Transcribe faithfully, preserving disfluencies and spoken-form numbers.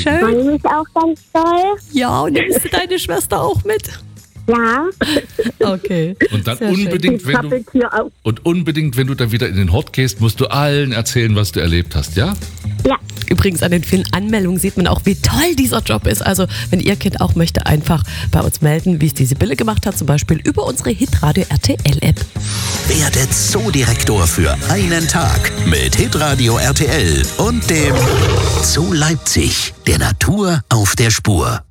schön. freue mich auch ganz doll. Ja, und nimmst du deine Schwester auch mit? Ja. Okay. Und dann Sehr unbedingt, Ich wenn habe du jetzt hier auch. und unbedingt, wenn du dann wieder in den Hort gehst, musst du allen erzählen, was du erlebt hast, ja? Ja. Übrigens an den vielen Anmeldungen sieht man auch, wie toll dieser Job ist. Also wenn ihr Kind auch möchte, einfach bei uns melden, wie es die Sibylle gemacht hat, zum Beispiel über unsere Hitradio R T L-App. Werdet Zoodirektor für einen Tag mit Hitradio R T L und dem Zoo Leipzig, der Natur auf der Spur.